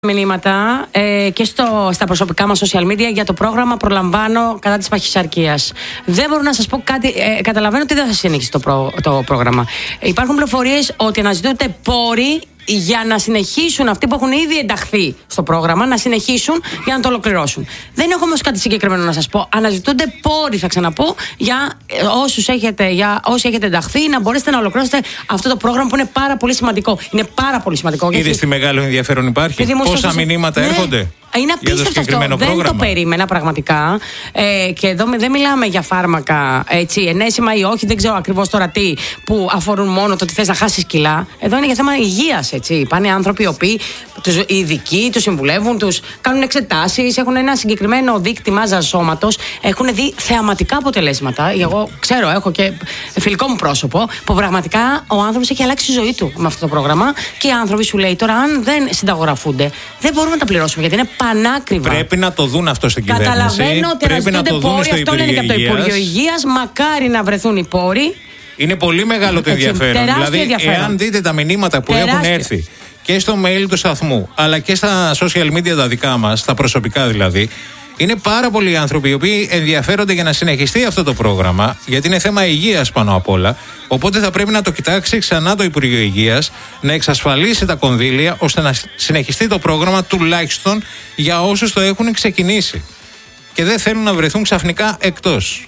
Μηνύματα και στα προσωπικά μας social media για το πρόγραμμα Προλαμβάνω κατά της παχυσαρκίας. Δεν μπορώ να σας πω κάτι. Καταλαβαίνω ότι δεν θα συνεχίσει το πρόγραμμα. Υπάρχουν πληροφορίες ότι αναζητούνται πόροι για να συνεχίσουν αυτοί που έχουν ήδη ενταχθεί στο πρόγραμμα, να συνεχίσουν για να το ολοκληρώσουν. Δεν έχω όμως κάτι συγκεκριμένο να σας πω. Αναζητούνται πόροι, θα ξαναπώ, για όσοι έχετε ενταχθεί, να μπορέσετε να ολοκληρώσετε αυτό το πρόγραμμα που είναι πάρα πολύ σημαντικό. Είναι πάρα πολύ σημαντικό. Είδες τι μεγάλο ενδιαφέρον υπάρχει? Πόσα μηνύματα έρχονται? Είναι απίστευτο αυτό. Δεν πρόγραμμα. Το περίμενα πραγματικά. Και εδώ δεν μιλάμε για φάρμακα ενέσιμα ή όχι, δεν ξέρω ακριβώς τώρα τι, που αφορούν μόνο το ότι θες να χάσεις κιλά. Εδώ είναι για θέμα υγείας. Πάνε άνθρωποι οι οποίοι, οι ειδικοί, τους συμβουλεύουν, τους κάνουν εξετάσεις, έχουν ένα συγκεκριμένο δείκτη μάζας σώματος, έχουν δει θεαματικά αποτελέσματα. Εγώ ξέρω, έχω και φιλικό μου πρόσωπο, που πραγματικά ο άνθρωπος έχει αλλάξει τη ζωή του με αυτό το πρόγραμμα. Και οι άνθρωποι, σου λέει τώρα, αν δεν συνταγογραφούνται, δεν μπορούμε να τα πληρώσουμε γιατί είναι πανάκριβα. Πρέπει να το δουν αυτό στην κυβέρνηση. Καταλαβαίνω ότι αναζητούνται πόροι, αυτό λένε και από το Υπουργείο Υγείας. Μακάρι να βρεθούν οι πόροι. Είναι πολύ μεγάλο το ενδιαφέρον. Δηλαδή, εάν δείτε τα μηνύματα που έχουν έρθει και στο mail του σταθμού, αλλά και στα social media τα δικά μας, τα προσωπικά δηλαδή, είναι πάρα πολλοί άνθρωποι οι οποίοι ενδιαφέρονται για να συνεχιστεί αυτό το πρόγραμμα, γιατί είναι θέμα υγείας πάνω απ' όλα. Οπότε θα πρέπει να το κοιτάξει ξανά το Υπουργείο Υγείας, να εξασφαλίσει τα κονδύλια ώστε να συνεχιστεί το πρόγραμμα τουλάχιστον για όσους το έχουν ξεκινήσει και δεν θέλουν να βρεθούν ξαφνικά εκτός.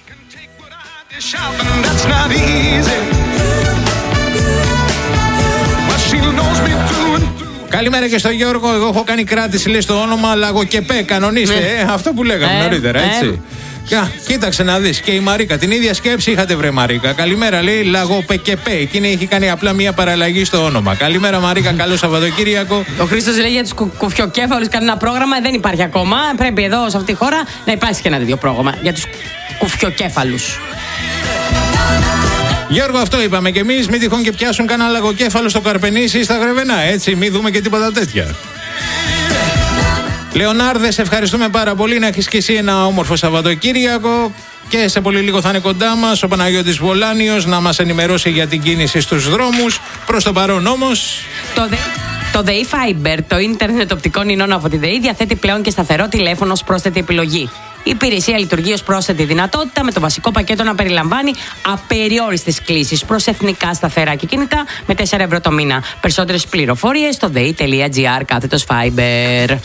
Καλημέρα και στο Γιώργο. Εγώ έχω κάνει κράτηση, λέει, στο όνομα Λαγοκεπέ. Κανονίστε, αυτό που λέγαμε νωρίτερα, έτσι. Κοίταξε να δεις. Και η Μαρίκα, την ίδια σκέψη είχατε, βρε Μαρίκα. Καλημέρα, λέει Λαγοπεκεπέ. Εκείνη έχει κάνει απλά μια παραλλαγή στο όνομα. Καλημέρα, Μαρίκα, καλό Σαββατοκύριακο. Ο Χρήστος λέει για τους κουφιοκέφαλους κάνει ένα πρόγραμμα. Δεν υπάρχει ακόμα. Πρέπει εδώ, σε αυτή τη χώρα, να υπάρχει και ένα τέτοιο πρόγραμμα για τους κουφιοκέφαλους. Γιώργο, αυτό είπαμε κι εμείς. Μην τυχόν και πιάσουν κανένα λαγοκέφαλο στο Καρπενήσι ή στα Γρεβενά, έτσι. Μην δούμε και τίποτα τέτοια. Λεωνάρδε, σε ευχαριστούμε πάρα πολύ. Να έχεις και εσύ ένα όμορφο Σαββατοκύριακο. Και σε πολύ λίγο θα είναι κοντά μας ο Παναγιώτης Βολάνιος να μας ενημερώσει για την κίνηση στους δρόμους. Προς το παρόν όμως. Το ΔΕΗ Fiber, το ίντερνετ οπτικών ινών από τη ΔΕΗ, διαθέτει πλέον και σταθερό τηλέφωνο ως πρόσθετη επιλογή. Η υπηρεσία λειτουργεί ως πρόσθετη δυνατότητα, με το βασικό πακέτο να περιλαμβάνει απεριόριστες κλήσεις προς εθνικά σταθερά και κινητά με 4 ευρώ το μήνα. Περισσότερες πληροφορίες στο dei.gr/Fiber.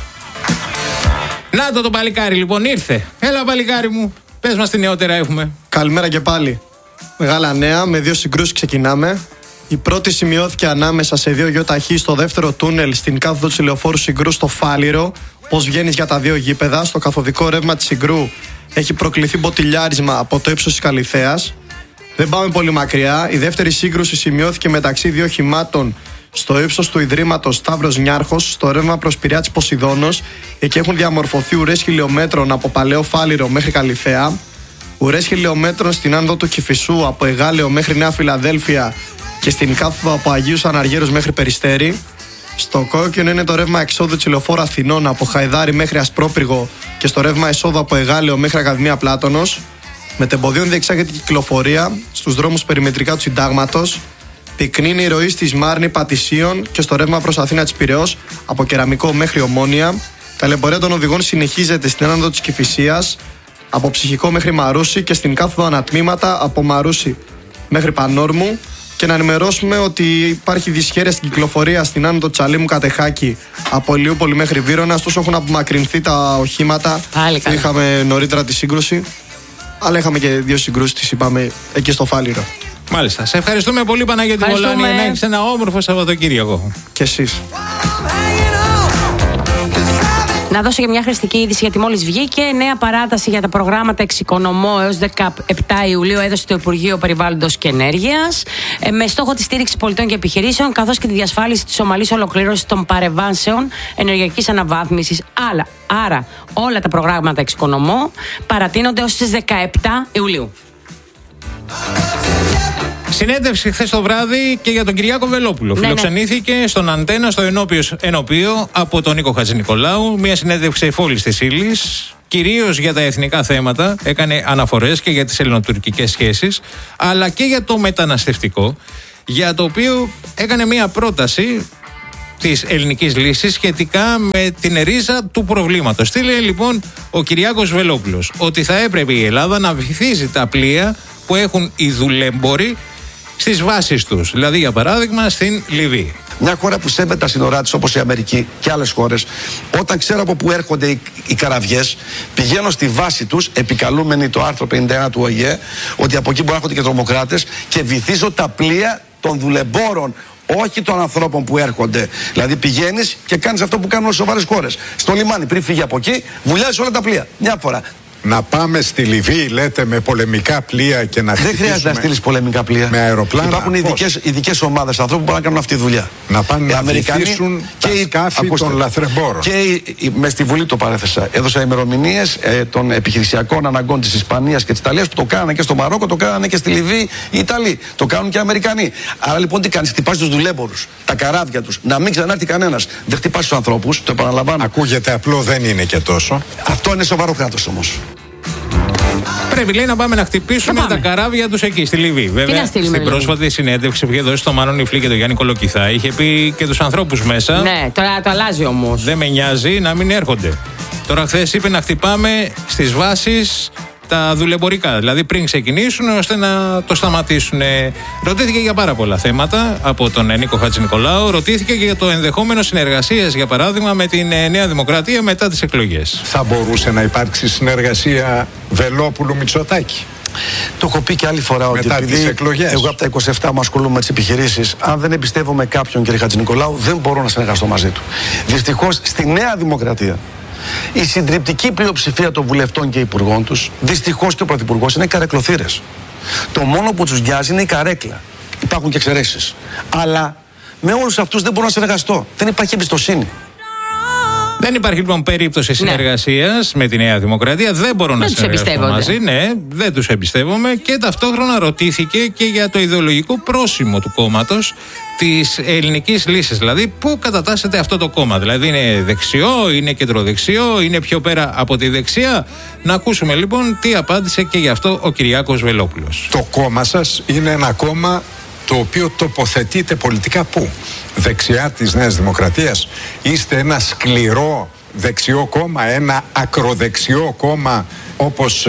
Να το παλικάρι λοιπόν ήρθε. Έλα παλικάρι μου, πες μας τι νεότερα έχουμε. Καλημέρα και πάλι. Μεγάλα νέα, με 2 συγκρούσεις ξεκινάμε. Η πρώτη σημειώθηκε ανάμεσα σε 2 γιοταχή στο δεύτερο τούνελ στην κάθοδο της ηλεοφόρου Συγκρού στο Φάληρο. Πώς βγαίνεις για τα 2 γήπεδα. Στο καθοδικό ρεύμα της Συγκρού έχει προκληθεί μποτιλιάρισμα από το ύψος της Καλιθέας. Δεν πάμε πολύ μακριά. Η δεύτερη σύγκρουση σημειώθηκε μεταξύ 2 οχημάτων στο ύψος του Ιδρύματος Σταύρος Νιάρχος, στο ρεύμα προς Πειραιά Ποσειδώνος. Εκεί έχουν διαμορφωθεί ουρές χιλιόμετρων από Παλαιό Φάληρο μέχρι Καλιθέα. Ουρές χιλιόμετρων στην άνοδο του Κηφισού από Εγάλεο μέχρι Νέα Φιλαδέλφια και στην κάθοδο από Αγίους Αναργύρους μέχρι Περιστέρι. Στο κόκκινο είναι το ρεύμα εξόδου της ηλεοφόρου Αθηνών από Χαϊδάρι μέχρι Ασπρόπυργο και στο ρεύμα εσόδου από Εγάλεο μέχρι Ακαδημία Πλάτωνος. Μετεμποδίων διεξάγεται κυκλοφορία στους δρόμους περιμετρικά του Συντάγματος. Πυκνή είναι η ροή στη Σμάρνη Πατησίων και στο ρεύμα προς Αθήνα της Πειραιώς από Κεραμικό μέχρι Ομόνια. Ταλαιπωρία των οδηγών συνεχίζεται στην άνοδο της Κηφισίας από Ψυχικό μέχρι Μαρούσι και στην κάθοδο ανατμήματα από Μαρούσι μέχρι Πανόρμου. Και να ενημερώσουμε ότι υπάρχει δυσχέρεια στην κυκλοφορία στην άνοδο Τσαλίμου Κατεχάκη από Ηλιούπολη μέχρι Βύρωνα. Ωστόσο έχουν απομακρυνθεί τα οχήματα που είχαμε νωρίτερα τη σύγκρουση. Αλλά είχαμε και 2 συγκρούσεις, τις είπαμε εκεί στο Φάληρο. Μάλιστα. Σε ευχαριστούμε πολύ, Παναγιώτη Βολάνη. Να έχεις ένα όμορφο Σαββατοκύριακο. Και εσείς. Να δώσω και μια χρηστική είδηση, γιατί μόλις βγήκε νέα παράταση για τα προγράμματα εξοικονομώ έως 17 Ιουλίου έδωσε το Υπουργείο Περιβάλλοντος και Ενέργειας, με στόχο τη στήριξη πολιτών και επιχειρήσεων, καθώς και τη διασφάλιση της ομαλής ολοκλήρωσης των παρεμβάσεων ενεργειακής αναβάθμισης. Άρα όλα τα προγράμματα εξοικονομώ παρατείνονται ως τις 17 Ιουλίου. Συνέντευξη χθες το βράδυ και για τον Κυριάκο Βελόπουλο. Φιλοξενήθηκε στον Αντένα, στο Ενώπιο από τον Νίκο Χατζηνικολάου. Μια συνέντευξη εφόλης της ύλης, κυρίως για τα εθνικά θέματα. Έκανε αναφορές και για τις ελληνοτουρκικές σχέσεις, αλλά και για το μεταναστευτικό, για το οποίο έκανε μια πρόταση της ελληνικής λύσης σχετικά με την ρίζα του προβλήματος. Τι λέει λοιπόν ο Κυριάκος Βελόπουλος? Ότι θα έπρεπε η Ελλάδα να βυθίζει τα πλοία που έχουν οι δουλέμποροι στις βάσεις τους. Δηλαδή, για παράδειγμα, στην Λιβύη. Μια χώρα που σέβεται τα σύνορά της, όπως η Αμερική και άλλες χώρες, όταν ξέρω από πού έρχονται οι καραβιές, πηγαίνω στη βάση τους, επικαλούμενοι το άρθρο 51 του ΟΗΕ, ότι από εκεί μπορεί να έρχονται και τρομοκράτες, και βυθίζω τα πλοία των δουλεμπόρων, όχι των ανθρώπων που έρχονται. Δηλαδή, πηγαίνεις και κάνεις αυτό που κάνουν σοβαρές χώρες. Στο λιμάνι, πριν φύγει από εκεί, βουλιάζεις όλα τα πλοία. Μια φορά. Να πάμε στη Λιβύη, λέτε, με πολεμικά πλοία και να χτυπήσουμε? Δεν χρειάζεται να στείλεις πολεμικά πλοία. Με αεροπλάνα. Υπάρχουν ειδικές ομάδες ανθρώπων που μπορούν να κάνουν αυτή τη δουλειά. Να πάνε να βυθίσουν τα σκάφη των λαθρεμπόρων. Και μες στη Βουλή το παρέθεσα. Έδωσα ημερομηνίες των επιχειρησιακών αναγκών της Ισπανίας και της Ιταλίας που το κάνανε και στο Μαρόκο, το κάνανε και στη Λιβύη οι Ιταλοί. Το κάνουν και οι Αμερικανοί. Άρα λοιπόν τι κάνεις? Χτυπάς τους δουλέμπορους, τα καράβια τους, να μην ξανάρθει κανένας. Δεν χτυπάς τους ανθρώπους, το επαναλαμβάνω. Ακούγεται απλό, δεν είναι και τόσο. Αυτό είναι σοβαρό κράτος όμως. Πρέπει, λέει, να πάμε να χτυπήσουμε τα καράβια τους εκεί στη Λιβύη. Βέβαια, στην πρόσφατη συνέντευξη που είχε δώσει στο Μάνο Νιφλή και τον Γιάννη Κολοκυθά, είχε πει και τους ανθρώπους μέσα. Ναι, τώρα το αλλάζει όμως. Δεν με νοιάζει να μην έρχονται. Τώρα, χθες είπε να χτυπάμε στις βάσεις τα δουλεμπορικά, δηλαδή πριν ξεκινήσουν, ώστε να το σταματήσουν. Ρωτήθηκε για πάρα πολλά θέματα από τον Νίκο Χατζηνικολάου. Ρωτήθηκε και για το ενδεχόμενο συνεργασίας, για παράδειγμα, με την Νέα Δημοκρατία μετά τις εκλογές. Θα μπορούσε να υπάρξει συνεργασία Βελόπουλου-Μητσοτάκη? Το έχω πει και άλλη φορά ότι επειδή εγώ από τα 27 μου ασχολούμαι με τις επιχειρήσεις, αν δεν εμπιστεύομαι κάποιον, κύριε Χατζηνικολάου, δεν μπορώ να συνεργαστώ μαζί του. Δυστυχώς στη Νέα Δημοκρατία η συντριπτική πλειοψηφία των βουλευτών και υπουργών τους, δυστυχώς και ο πρωθυπουργός, είναι καρεκλοθύρες. Το μόνο που τους νοιάζει είναι η καρέκλα. Υπάρχουν και εξαιρέσεις. Αλλά με όλους αυτούς δεν μπορώ να συνεργαστώ. Δεν υπάρχει εμπιστοσύνη. Δεν υπάρχει λοιπόν περίπτωση συνεργασίας με τη Νέα Δημοκρατία. Δεν μπορώ να συνεργαστώ μαζί. Ναι, δεν τους εμπιστεύομαι. Και ταυτόχρονα ρωτήθηκε και για το ιδεολογικό πρόσημο του κόμματος, της ελληνικής λύσης. Δηλαδή, πού κατατάσσεται αυτό το κόμμα? Δηλαδή, είναι δεξιό, είναι κεντροδεξιό, είναι πιο πέρα από τη δεξιά? Να ακούσουμε λοιπόν τι απάντησε και γι' αυτό ο Κυριάκος Βελόπουλος. Το κόμμα σας είναι ένα κόμμα το οποίο τοποθετείται πολιτικά πού? Δεξιά της Νέας Δημοκρατίας? Είστε ένα σκληρό δεξιό κόμμα, ένα ακροδεξιό κόμμα, όπως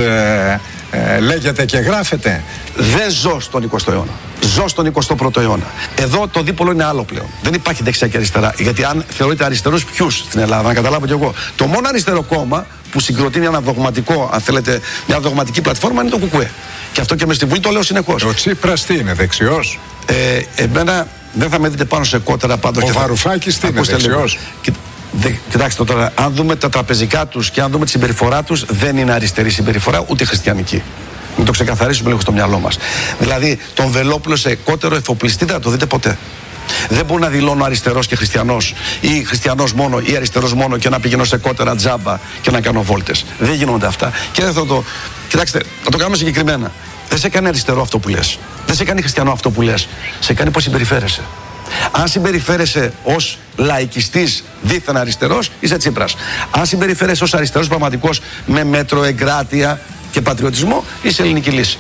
λέγεται και γράφεται? Δεν ζω στον 20ο αιώνα. Ζω στον 21ο αιώνα. Εδώ το δίπολο είναι άλλο πλέον. Δεν υπάρχει δεξιά και αριστερά. Γιατί αν θεωρείτε αριστερούς, ποιους στην Ελλάδα, να καταλάβω κι εγώ. Το μόνο αριστερό κόμμα που συγκροτεί ένα δογματικό, αν θέλετε, μια δογματική πλατφόρμα είναι το ΚΚΕ. Και αυτό και με στη Βουλή το λέω συνεχώς. Ο Τσίπρας τι είναι, δεξιός? Εμένα δεν θα με δείτε πάνω σε κότερα πάντως. Ο Βαρουφάκης τι είναι, δεξιός? Κοιτάξτε τώρα, αν δούμε τα τραπεζικά τους και αν δούμε τη συμπεριφορά τους, δεν είναι αριστερή συμπεριφορά, ούτε χριστιανική. Να το ξεκαθαρίσουμε λίγο στο μυαλό μας. Δηλαδή, τον Βελόπουλο σε κότερο εφοπλιστή δεν θα το δείτε ποτέ. Δεν μπορεί να δηλώνω αριστερός και χριστιανός, ή χριστιανός μόνο ή αριστερός μόνο, και να πηγαίνω σε κότερα τζάμπα και να κάνω βόλτες. Δεν γίνονται αυτά. Και δεν θα το. Κοιτάξτε, να το κάνουμε συγκεκριμένα. Δεν σε κάνει αριστερό αυτό που λες. Δεν σε κάνει χριστιανό αυτό που λες. Σε κάνει πώς συμπεριφέρεσαι. Αν συμπεριφέρεσαι ως λαϊκιστής δίθεν αριστερός, είσαι Τσίπρας. Αν συμπεριφέρεσαι ως αριστερός πραγματικός, με μέτρο, εγκράτεια και πατριωτισμό, είσαι ελληνική λύση.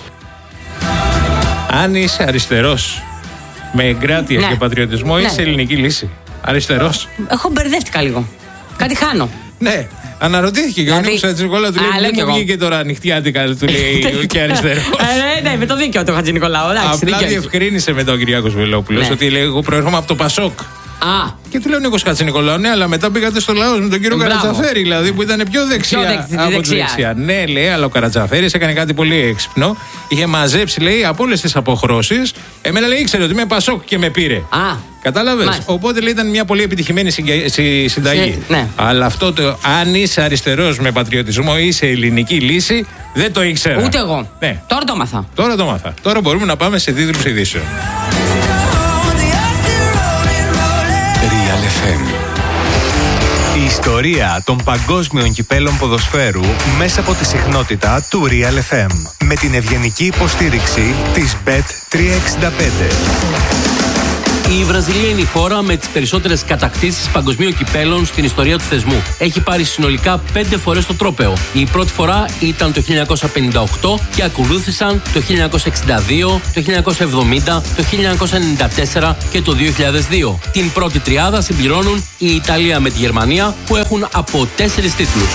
Αν είσαι αριστερός με εγκράτεια και πατριωτισμό, είσαι ελληνική λύση. Αριστερός. Εγώ μπερδεύτηκα λίγο. Κάτι χάνω. Ναι. Αναρωτήθηκε και ο Νίκος Χατζηνικολάου, του λέει: δεν μου βγήκε τώρα νυχτιάτικα, του λέει και αριστερό. Ναι, με το δίκαιο του Χατζηνικολάου. Απλά διευκρίνησε με τον Κυριάκο Βελόπουλο ότι λέει: εγώ προέρχομαι από το Πασόκ. Και του λέει ο Νίκος Χατζηνικολάου: ναι, αλλά μετά πήγατε στο λαό με τον κύριο Καρατζαφέρη, δηλαδή που ήταν πιο δεξιά από τη δεξιά. Ναι, λέει, αλλά ο Καρατζαφέρης έκανε κάτι πολύ έξυπνο. Είχε μαζέψει, λέει, από όλες τις αποχρώσεις. Εμένα, λέει, ήξερε ότι είμαι Πασόκ και με πήρε. Κατάλαβες. Οπότε, λέει, ήταν μια πολύ επιτυχημένη συνταγή. Ναι. Αλλά αυτό το αν είσαι αριστερός με πατριωτισμό ή είσαι ελληνική λύση, δεν το ήξερα. Ούτε εγώ. Ναι. Τώρα το μάθα. Τώρα το μάθα. Τώρα μπορούμε να πάμε σε τίτλους ειδήσεων. Real FM. Η ιστορία των παγκόσμιων κυπέλων ποδοσφαίρου μέσα από τη συχνότητα του Real FM. Με την ευγενική υποστήριξη της Bet365. Η Βραζιλία είναι η χώρα με τις περισσότερες κατακτήσεις παγκοσμίων κυπέλων στην ιστορία του θεσμού. Έχει πάρει συνολικά 5 φορές το τρόπαιο. Η πρώτη φορά ήταν το 1958 και ακολούθησαν το 1962, το 1970, το 1994 και το 2002. Την πρώτη τριάδα συμπληρώνουν η Ιταλία με τη Γερμανία που έχουν από 4 τίτλους.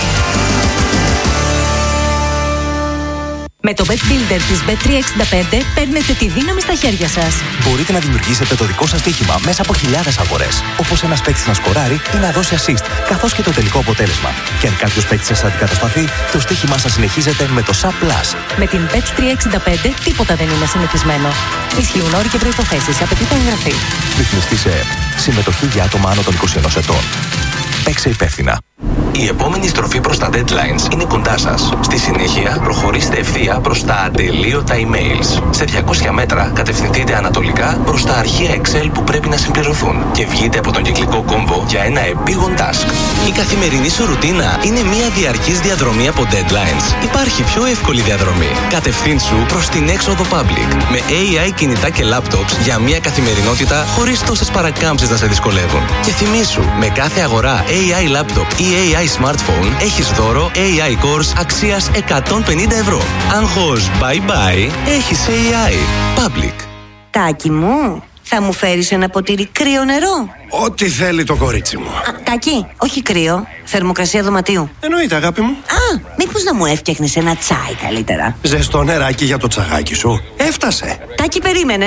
Με το Bet Builder της Bet365 παίρνετε τη δύναμη στα χέρια σας. Μπορείτε να δημιουργήσετε το δικό σας στοίχημα μέσα από χιλιάδες αγορές. Όπως ένας παίκτης να σκοράρει ή να δώσει assist, καθώς και το τελικό αποτέλεσμα. Και αν κάποιος παίκτης σας αντικατασταθεί, το στοίχημά σας συνεχίζεται με το SAP+. Με την Bet365 τίποτα δεν είναι συνηθισμένο. Ισχύουν όροι και προϋποθέσεις. Απαιτείται εγγραφή. Ρυθμιστή σε ΕΕΠ. Συμμετοχή για άτομα άνω των 21 ετών. Παίξε υπεύθυνα. Η επόμενη στροφή προς τα deadlines είναι κοντά σας. Στη συνέχεια, προχωρήστε ευθεία προς τα ατελείωτα emails. Σε 200 μέτρα, κατευθυνθείτε ανατολικά προς τα αρχεία Excel που πρέπει να συμπληρωθούν και βγείτε από τον κυκλικό κόμβο για ένα επίγον task. Η καθημερινή σου ρουτίνα είναι μια διαρκής διαδρομή από deadlines. Υπάρχει πιο εύκολη διαδρομή. Κατευθύνσου προς την έξοδο public. Με AI κινητά και laptops για μια καθημερινότητα χωρίς τόσες παρακάμψεις να σε δυσκολεύουν. Και θυμήσου, με κάθε αγορά AI laptop ή AI smartphone έχεις δώρο AI course αξίας 150 ευρώ. Άγχος bye bye, έχεις AI. Public. Τάκη μου, θα μου φέρεις ένα ποτήρι κρύο νερό? Ό,τι θέλει το κορίτσι μου. Τάκη, όχι κρύο, θερμοκρασία δωματίου. Εννοείται, αγάπη μου. Μήπως να μου έφτιαχνες ένα τσάι καλύτερα? Ζεστό νεράκι για το τσαγάκι σου. Έφτασε. Τάκη, περίμενε.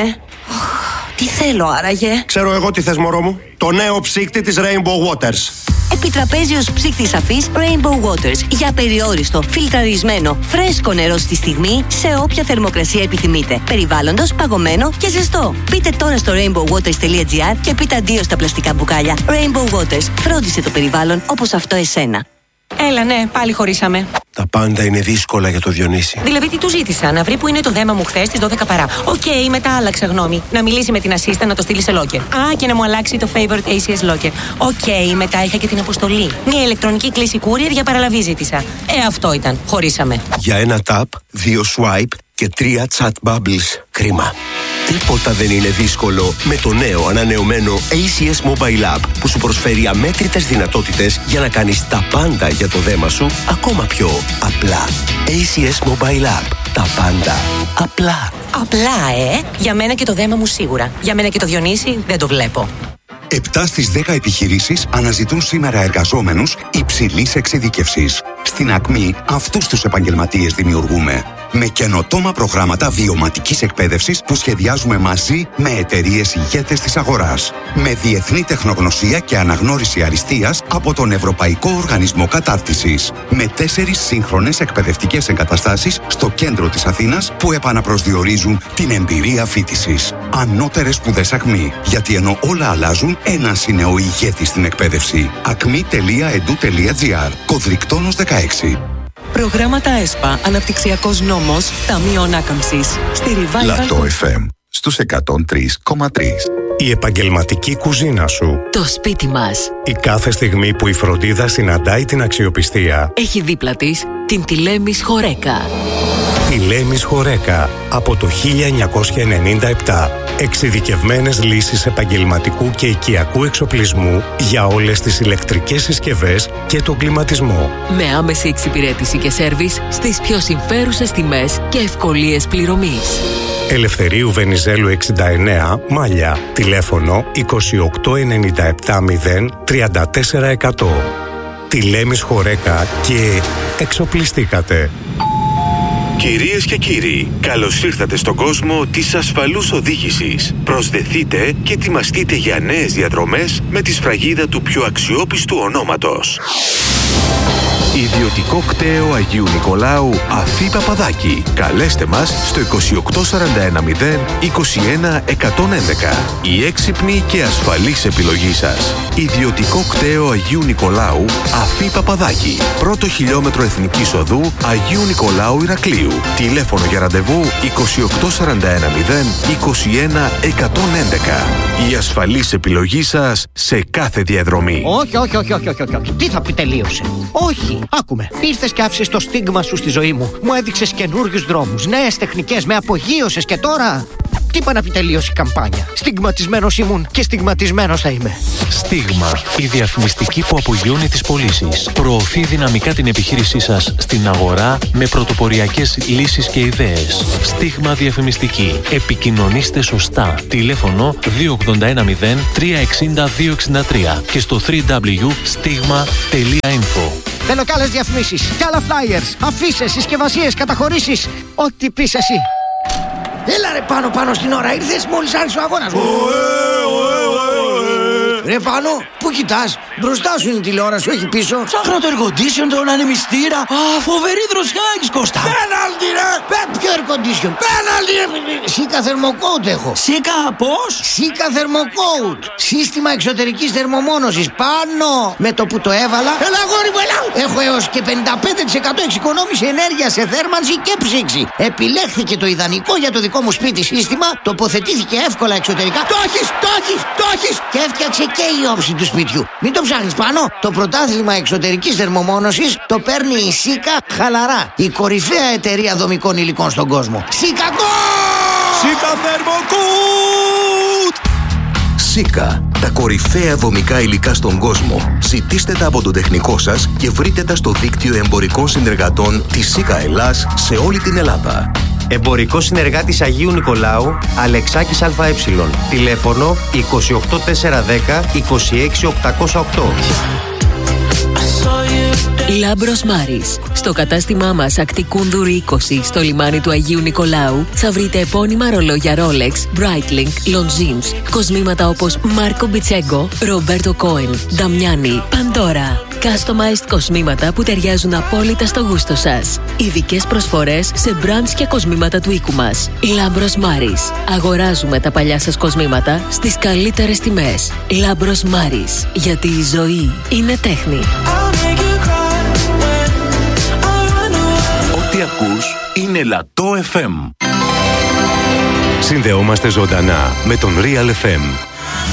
Τι θέλω άραγε? Ξέρω εγώ τι θες, μωρό μου. Το νέο ψύκτη της Rainbow Waters. Επιτραπέζιος ψύκτης αφής Rainbow Waters για περιόριστο, φιλτραρισμένο, φρέσκο νερό στη στιγμή σε όποια θερμοκρασία επιθυμείτε. Περιβάλλοντος, παγωμένο και ζεστό. Μπείτε τώρα στο rainbowwaters.gr και πείτε αντίο στα πλαστικά μπουκάλια. Rainbow Waters. Φρόντισε το περιβάλλον όπως αυτό εσένα. Έλα, ναι, πάλι χωρίσαμε. Τα πάντα είναι δύσκολα για το Διονύση. Δηλαδή, τι του ζήτησα, να βρει που είναι το δέμα μου χθες στις 12 παρά. Οκ, μετά άλλαξε γνώμη. Να μιλήσει με την assistant να το στείλει σε locker. Και να μου αλλάξει το favorite ACS locker. Οκ, μετά είχα και την αποστολή. Μια ηλεκτρονική κλήση courier για παραλαβή ζήτησα. Αυτό ήταν. Χωρίσαμε. Για ένα tap, 2 swipe και 3 chat bubbles. Κρίμα. Τίποτα δεν είναι δύσκολο με το νέο ανανεωμένο ACS Mobile App που σου προσφέρει αμέτρητες δυνατότητες για να κάνεις τα πάντα για το δέμα σου ακόμα πιο απλά. ACS Mobile App. Τα πάντα απλά. Απλά, Για μένα και το δέμα μου σίγουρα. Για μένα και το Διονύση δεν το βλέπω. 7 στις 10 επιχειρήσεις αναζητούν σήμερα εργαζόμενους υψηλής εξειδίκευσης. Στην Ακμή αυτούς τους επαγγελματίες δημιουργούμε. Με καινοτόμα προγράμματα βιωματικής εκπαίδευσης που σχεδιάζουμε μαζί με εταιρείες ηγέτες της αγοράς. Με διεθνή τεχνογνωσία και αναγνώριση αριστείας από τον Ευρωπαϊκό Οργανισμό Κατάρτισης. Με 4 σύγχρονες εκπαιδευτικές εγκαταστάσεις στο κέντρο της Αθήνας που επαναπροσδιορίζουν την εμπειρία φοιτησης. Ανώτερες σπουδές Ακμή. Γιατί ενώ όλα αλλάζουν, ένας είναι ο ηγέτης στην εκπαίδευση. acmi.edu.gr. Κωδρικτόνος 16. Προγράμματα ΕΣΠΑ, Αναπτυξιακός Νόμος, Ταμείο Ανάκαμψης. Στη Revival. Λατό FM στους 103,3. Η επαγγελματική κουζίνα σου. Το σπίτι μας. Η κάθε στιγμή που η φροντίδα συναντάει την αξιοπιστία. Έχει δίπλα της την Τηλέμις Χορέκα. Τηλέμις Χορέκα από το 1997. Εξειδικευμένες λύσεις επαγγελματικού και οικιακού εξοπλισμού για όλες τις ηλεκτρικές συσκευές και τον κλιματισμό. Με άμεση εξυπηρέτηση και σέρβις στις πιο συμφέρουσες τιμές και ευκολίες πληρωμής. Ελευθερίου Βενιζέλου 69, Μάλια. Τηλέφωνο 2897 0 34 100. Τηλέμις Χορέκα και εξοπλιστήκατε. Κυρίες και κύριοι, καλώς ήρθατε στον κόσμο της ασφαλούς οδήγησης. Προσδεθείτε και ετοιμαστείτε για νέες διαδρομές με τη σφραγίδα του πιο αξιόπιστου ονόματος. Ιδιωτικό κτέο Αγίου Νικολάου Αφή Παπαδάκη. Καλέστε μας στο 2841 0 21 111. Η έξυπνη και ασφαλής επιλογή σας. Ιδιωτικό κτέο Αγίου Νικολάου Αφή Παπαδάκη. Πρώτο χιλιόμετρο Εθνικής Οδού Αγίου Νικολάου Ηρακλείου. Τηλέφωνο για ραντεβού 2841 0 21 111. Η ασφαλής επιλογή σας σε κάθε διαδρομή. Όχι. Τι θα πει τελείωσε? Όχι. Άκουμε. Ήρθες και άφησες το στίγμα σου στη ζωή μου. Μου έδειξες καινούριους δρόμους, νέες τεχνικές, με απογείωσες και τώρα. Τι είπα να πει τελείωσε η καμπάνια. Στιγματισμένος ήμουν και στιγματισμένος θα είμαι. Στίγμα. Η διαφημιστική που απογειώνει τις πωλήσεις. Προωθεί δυναμικά την επιχείρησή σας στην αγορά με πρωτοποριακές λύσεις και ιδέες. Στίγμα διαφημιστική. Επικοινωνήστε σωστά. Τηλέφωνο 2810 360 263 και στο www.stigma.info. Θέλω κι άλλες διαφημίσεις, κι άλλα flyers, αφίσες, συσκευασίες, καταχωρήσεις. Ό,τι πεις εσύ. Έλα ρε πάνω στην ώρα, ήρθες μόλις άρχισε ο αγώνας. Ρε πάνω, πού κοιτάς? Μπροστά σου είναι η τηλεόραση, όχι πίσω. Ψάχνω το air condition, τον ανεμιστήρα. Α, φοβερή δροσιά έχεις, Κώστα. Πέναλτι ρε! Ποιο air condition? Πέναλτι ρε! Σίκα θερμοκόουτ έχω. Σίκα πώς? Σίκα θερμοκόουτ. Σύστημα εξωτερικής θερμομόνωσης. Πάνω! Με το που το έβαλα. Έλα γόρι μου, έλα! Έχω έως και 55% εξοικονόμηση ενέργεια σε θέρμανση και ψήξη. Επιλέχθηκε το ιδανικό για το δικό μου σπίτι σύστημα. Τοποθετήθηκε εύκολα εξωτερικά. Το έχεις! Και έφτιαξε και η όψη του σπιτιού. Μην το ψάχνεις πάνω. Το πρωτάθλημα εξωτερικής θερμομόνωσης το παίρνει η Σίκα χαλαρά. Η κορυφαία εταιρεία δομικών υλικών στον κόσμο. Σίκα Θερμοκούτ! Σίκα. Τα κορυφαία δομικά υλικά στον κόσμο. Ζητήστε τα από τον τεχνικό σας και βρείτε τα στο δίκτυο εμπορικών συνεργατών της Σίκα Ελλάς σε όλη την Ελλάδα. Εμπορικό συνεργάτης Αγίου Νικολάου, Αλεξάκης ΑΕ. Τηλέφωνο 28410 26808. Λάμπρος Μάρης. Στο κατάστημά μας Ακτικούνδουρη 20 στο λιμάνι του Αγίου Νικολάου θα βρείτε επώνυμα ρολόγια Rolex, Breitling, Longines, κοσμήματα όπως Μάρκο Μπιτσέγκο, Ρομπέρτο Κόεν, Νταμιάνι, Παντόρα. Customized κοσμήματα που ταιριάζουν απόλυτα στο γούστο σας. Ειδικές προσφορές σε brands και κοσμήματα του οίκου μας. Λάμπρος Μάρης. Αγοράζουμε τα παλιά σας κοσμήματα στις καλύτερες τιμές. Λάμπρος Μάρης. Γιατί η ζωή είναι τέχνη. Ό,τι ακούς είναι Λατό FM. Συνδεόμαστε ζωντανά με τον Real FM.